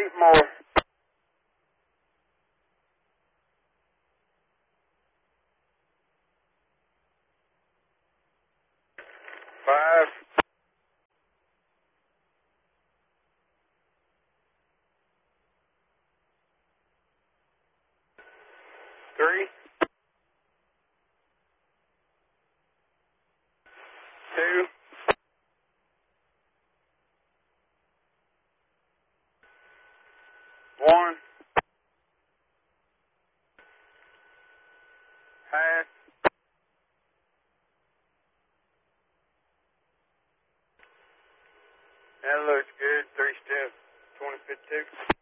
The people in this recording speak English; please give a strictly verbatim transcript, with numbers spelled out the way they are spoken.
eight more. Five. Three. Two. One. Half. That looks good. Three steps. twenty fifty-two.